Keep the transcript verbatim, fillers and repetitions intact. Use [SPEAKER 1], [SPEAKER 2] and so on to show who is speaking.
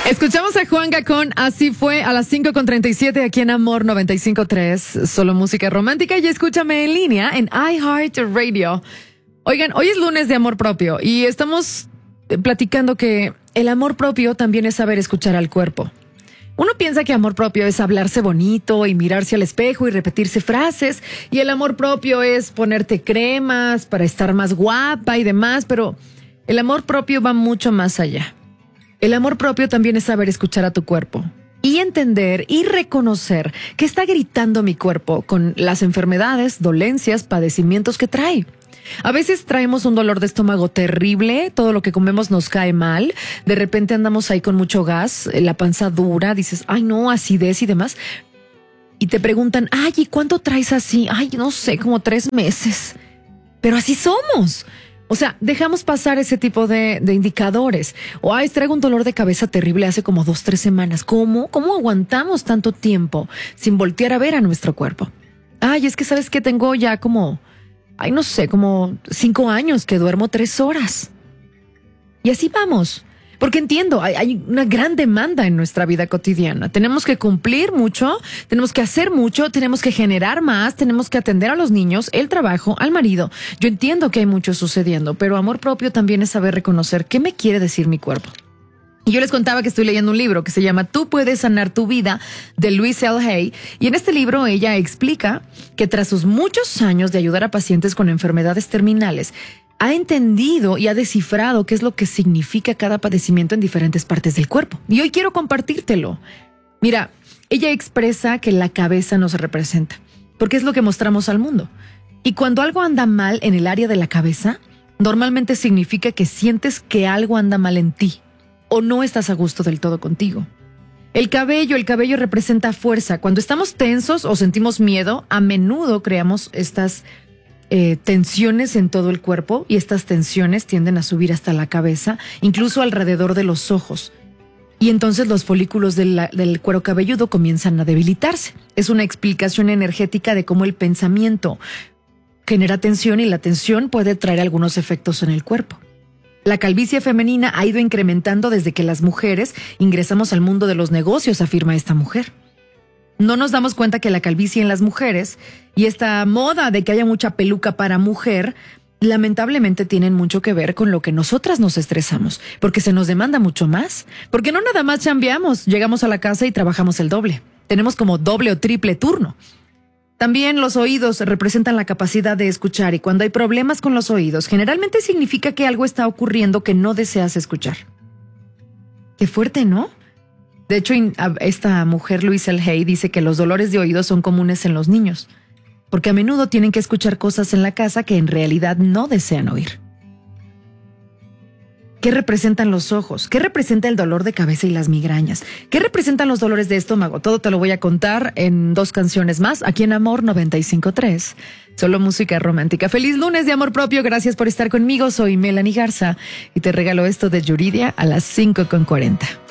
[SPEAKER 1] Escuchamos a Juanga con Así Fue a las cinco con treinta y siete aquí en Amor noventa y cinco punto tres. Solo música romántica y escúchame en línea en iHeartRadio. Oigan, hoy es lunes de amor propio y estamos platicando que el amor propio también es saber escuchar al cuerpo. Uno piensa que amor propio es hablarse bonito y mirarse al espejo y repetirse frases, y el amor propio es ponerte cremas para estar más guapa y demás, pero el amor propio va mucho más allá. El amor propio también es saber escuchar a tu cuerpo y entender y reconocer que está gritando mi cuerpo con las enfermedades, dolencias, padecimientos que trae. A veces traemos un dolor de estómago terrible, todo lo que comemos nos cae mal, de repente andamos ahí con mucho gas, la panza dura, dices, ay no, acidez y demás. Y te preguntan, ay, ¿y cuánto traes así? Ay, no sé, como tres meses. Pero así somos. O sea, dejamos pasar ese tipo de, de indicadores. O, ay, traigo un dolor de cabeza terrible hace como dos, tres semanas. ¿Cómo? ¿Cómo aguantamos tanto tiempo sin voltear a ver a nuestro cuerpo? Ay, es que sabes que tengo ya como... Ay, no sé, como cinco años que duermo tres horas. Y así vamos. Porque entiendo, hay, hay una gran demanda en nuestra vida cotidiana. Tenemos que cumplir mucho, tenemos que hacer mucho, tenemos que generar más, tenemos que atender a los niños, el trabajo, al marido. Yo entiendo que hay mucho sucediendo, pero amor propio también es saber reconocer qué me quiere decir mi cuerpo. Y yo les contaba que estoy leyendo un libro que se llama Tú puedes sanar tu vida, de Louise L. Hay. Y en este libro ella explica que tras sus muchos años de ayudar a pacientes con enfermedades terminales, ha entendido y ha descifrado qué es lo que significa cada padecimiento en diferentes partes del cuerpo. Y hoy quiero compartírtelo. Mira, ella expresa que la cabeza nos representa, porque es lo que mostramos al mundo. Y cuando algo anda mal en el área de la cabeza, normalmente significa que sientes que algo anda mal en ti, o no estás a gusto del todo contigo. El cabello, el cabello representa fuerza. Cuando estamos tensos o sentimos miedo, a menudo creamos estas eh, tensiones en todo el cuerpo, y estas tensiones tienden a subir hasta la cabeza, incluso alrededor de los ojos. Y entonces los folículos de la, del cuero cabelludo comienzan a debilitarse. Es una explicación energética de cómo el pensamiento genera tensión, y la tensión puede traer algunos efectos en el cuerpo. La calvicie femenina ha ido incrementando desde que las mujeres ingresamos al mundo de los negocios, afirma esta mujer. No nos damos cuenta que la calvicie en las mujeres y esta moda de que haya mucha peluca para mujer, lamentablemente tienen mucho que ver con lo que nosotras nos estresamos, porque se nos demanda mucho más, porque no nada más chambeamos, llegamos a la casa y trabajamos el doble. Tenemos como doble o triple turno. También los oídos representan la capacidad de escuchar, y cuando hay problemas con los oídos, generalmente significa que algo está ocurriendo que no deseas escuchar. Qué fuerte, ¿no? De hecho, esta mujer, Louise L. Hay, dice que los dolores de oídos son comunes en los niños, porque a menudo tienen que escuchar cosas en la casa que en realidad no desean oír. ¿Qué representan los ojos? ¿Qué representa el dolor de cabeza y las migrañas? ¿Qué representan los dolores de estómago? Todo te lo voy a contar en dos canciones más, aquí en Amor noventa y cinco punto tres. Solo música romántica. Feliz lunes de amor propio. Gracias por estar conmigo. Soy Melanie Garza y te regalo esto de Yuridia a las cinco con cuarenta.